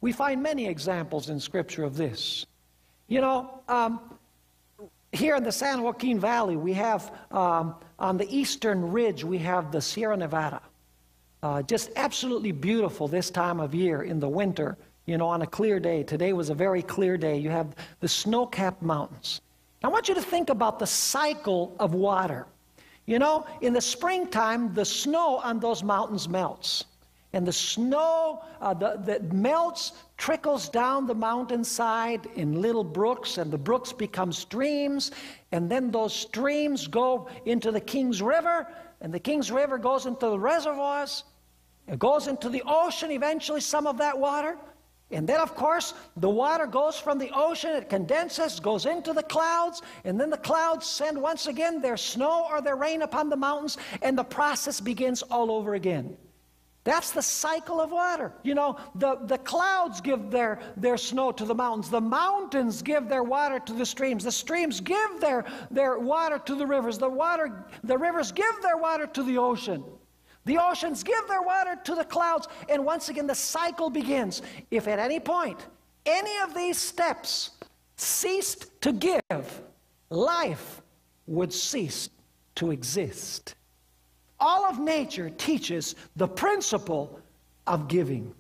We find many examples in Scripture of this. You know, here in the San Joaquin Valley, we have, on the eastern ridge, we have the Sierra Nevada. Just absolutely beautiful this time of year in the winter, you know, on a clear day. Today was a very clear day. You have the snow-capped mountains. I want you to think about the cycle of water. You know, in the springtime, the snow on those mountains melts. And the snow that melts trickles down the mountainside in little brooks, and the brooks become streams, and then those streams go into the Kings River, and the Kings River goes into the reservoirs. It goes into the ocean eventually, some of that water. And then, of course, the water goes from the ocean, it condenses, goes into the clouds, and then the clouds send once again their snow or their rain upon the mountains, and the process begins all over again. That's the cycle of water. You know, the clouds give their snow to the mountains. The mountains give their water to the streams. The streams give their water to the rivers. The rivers give their water to the ocean. The oceans give their water to the clouds, and once again the cycle begins. If at any point any of these steps ceased to give, life would cease to exist. All of nature teaches the principle of giving.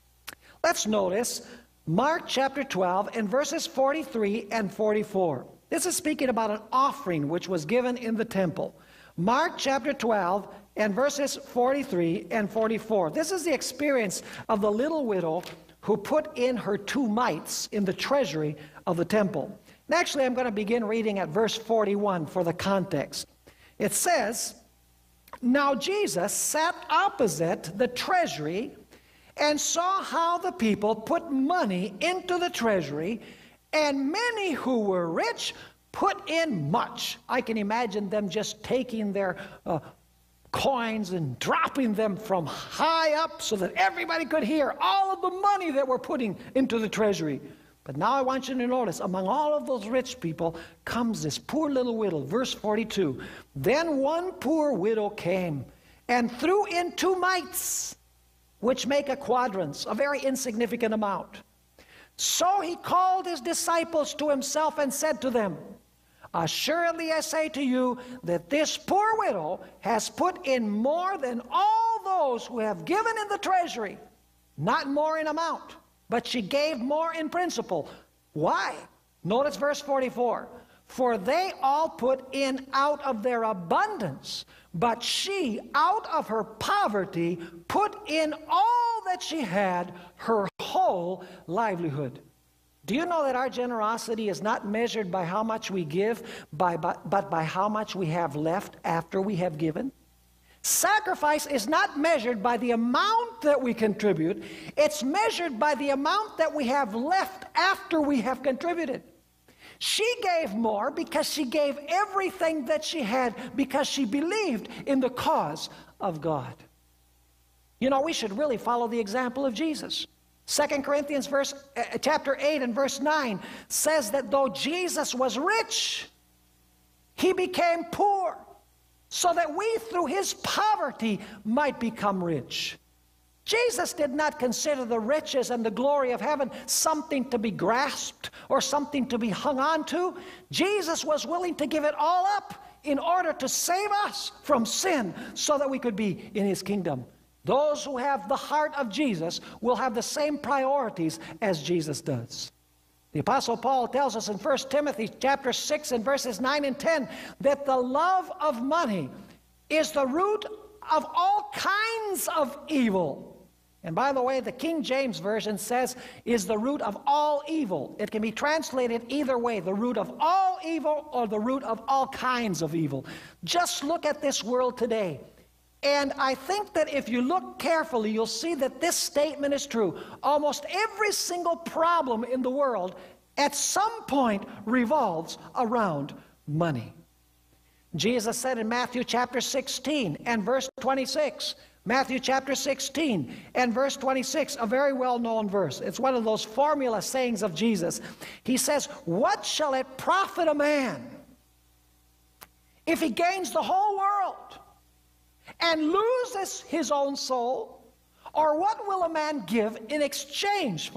Let's notice Mark chapter 12 and verses 43 and 44. This is speaking about an offering which was given in the temple. Mark chapter 12 and verses 43 and 44. This is the experience of the little widow who put in her 2 mites in the treasury of the temple. And actually, I'm going to begin reading at verse 41 for the context. It says, "Now Jesus sat opposite the treasury and saw how the people put money into the treasury, and many who were rich put in much." I can imagine them just taking their coins and dropping them from high up so that everybody could hear all of the money that we're putting into the treasury. But now I want you to notice, among all of those rich people comes this poor little widow. Verse 42, "Then one poor widow came and threw in 2 mites, which make a quadrans, a very insignificant amount. So he called his disciples to himself and said to them, 'Assuredly I say to you that this poor widow has put in more than all those who have given in the treasury, not more in amount, but she gave more in principle.' Why? Notice verse 44. 'For they all put in out of their abundance, but she out of her poverty put in all that she had, her whole livelihood.'" Do you know that our generosity is not measured by how much we give, but by how much we have left after we have given? Sacrifice is not measured by the amount that we contribute. It's measured by the amount that we have left after we have contributed. She gave more because she gave everything that she had because she believed in the cause of God. You know, we should really follow the example of Jesus. 2 Corinthians chapter 8 and verse 9 says that though Jesus was rich, he became poor, so that we through his poverty might become rich. Jesus did not consider the riches and the glory of heaven something to be grasped or something to be hung on to. Jesus was willing to give it all up in order to save us from sin so that we could be in his kingdom. Those who have the heart of Jesus will have the same priorities as Jesus does. The Apostle Paul tells us in 1 Timothy chapter 6 and verses 9 and 10 that the love of money is the root of all kinds of evil. And by the way, the King James Version says is the root of all evil. It can be translated either way, the root of all evil or the root of all kinds of evil. Just look at this world today. And I think that if you look carefully, you'll see that this statement is true. Almost every single problem in the world at some point revolves around money. Jesus said in Matthew chapter 16 and verse 26, Matthew chapter 16 and verse 26, a very well-known verse. It's one of those formula sayings of Jesus. He says, "What shall it profit a man if he gains the whole world and loses his own soul? Or what will a man give in exchange